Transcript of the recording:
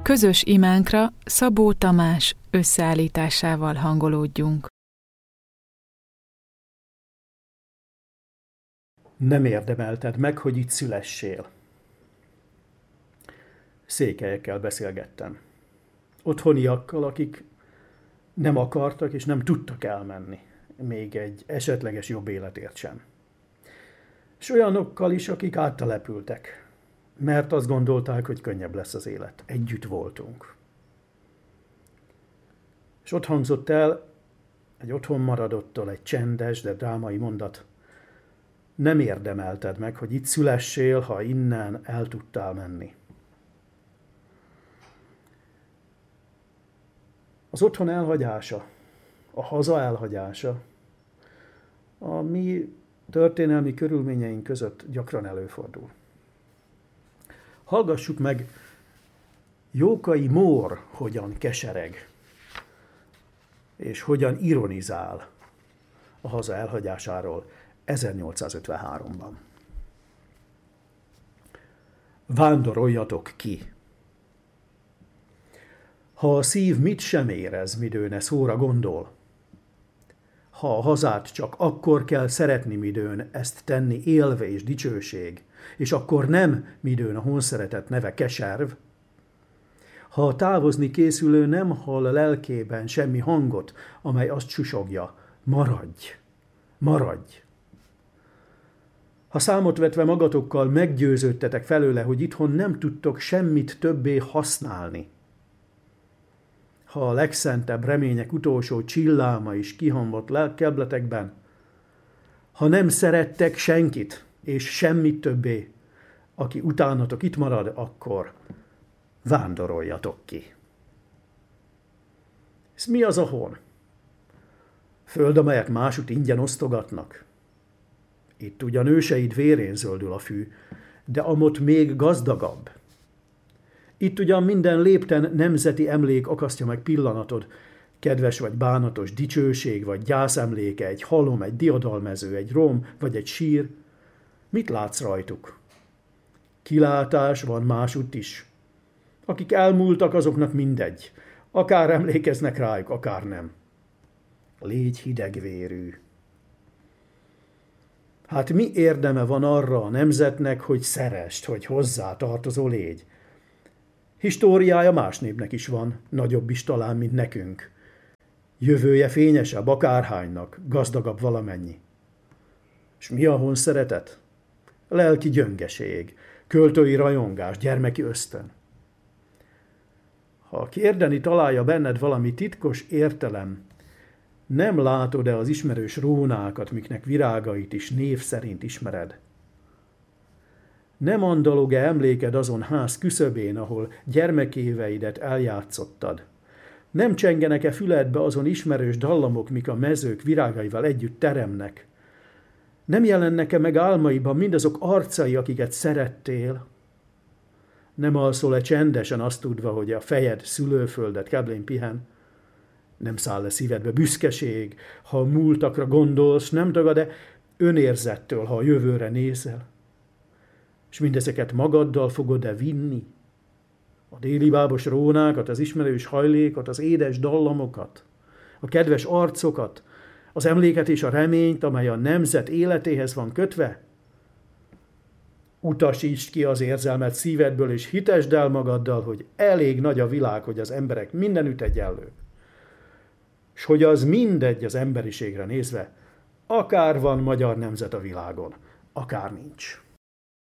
Közös imánkra Szabó Tamás összeállításával hangolódjunk. Nem érdemelted meg, hogy itt szülessél. Székelyekkel beszélgettem. Otthoniakkal, akik nem akartak és nem tudtak elmenni, még egy esetleges jobb életért sem. És olyanokkal is, akik áttelepültek, mert azt gondolták, hogy könnyebb lesz az élet. Együtt voltunk. És ott hangzott el egy otthon maradottól egy csendes, de drámai mondat. Nem érdemelted meg, hogy itt szülessél, ha innen el tudtál menni. Az otthon elhagyása, a haza elhagyása a mi történelmi körülményeink között gyakran előfordul. Hallgassuk meg Jókai Mór hogyan kesereg, és hogyan ironizál a haza elhagyásáról 1853-ban. Vándoroljatok ki! Ha a szív mit sem érez, midőn szóra gondol, ha a hazát csak akkor kell szeretni, midőn ezt tenni élve és dicsőség, és akkor nem, midőn a honszeretet neve keserv, ha a távozni készülő nem hall a lelkében semmi hangot, amely azt susogja, maradj, maradj. Ha számot vetve magatokkal meggyőződtetek felőle, hogy itthon nem tudtok semmit többé használni, ha a legszentebb remények utolsó csilláma is kihamvott lelkkebletekben, ha nem szerettek senkit és semmit többé, aki utánatok itt marad, akkor vándoroljatok ki. Ez mi az a hon? Föld, amelyet másút ingyen osztogatnak. Itt ugyan őseid vérén zöldül a fű, de amott még gazdagabb. Itt ugyan minden lépten nemzeti emlék akasztja meg pillanatod, kedves vagy bánatos dicsőség vagy gyászemléke, egy halom, egy diadalmező, egy rom vagy egy sír. Mit látsz rajtuk? Kilátás van másutt is. Akik elmúltak, azoknak mindegy. Akár emlékeznek rájuk, akár nem. Légy hidegvérű. Hát mi érdeme van arra a nemzetnek, hogy szerest, hogy hozzá tartozó légy? Históriája más népnek is van, nagyobb is talán, mint nekünk. Jövője fényesebb akárhánynak, gazdagabb valamennyi. És mi a honszeretet? Lelki gyöngeség, költői rajongás, gyermeki ösztön. Ha kérdeni találja benned valami titkos értelem, nem látod-e az ismerős rónákat, miknek virágait is név szerint ismered? Nem andalog-e emléked azon ház küszöbén, ahol gyermekéveidet eljátszottad? Nem csengenek-e füledbe azon ismerős dallamok, mik a mezők virágaival együtt teremnek? Nem jelennek-e meg álmaiban mindazok arcai, akiket szerettél? Nem alszol-e csendesen azt tudva, hogy a fejed szülőföldet keblén pihen? Nem száll-e szívedbe büszkeség, ha a múltakra gondolsz? Nem tagad-e önérzettől, ha a jövőre nézel? És mindezeket magaddal fogod-e vinni? A déli bábos rónákat, az ismerős hajlékot, az édes dallamokat, a kedves arcokat, az emléket és a reményt, amely a nemzet életéhez van kötve? Utasítsd ki az érzelmet szívedből, és hitesd el magaddal, hogy elég nagy a világ, hogy az emberek mindenütt egyenlők. S hogy az mindegy az emberiségre nézve, akár van magyar nemzet a világon, akár nincs.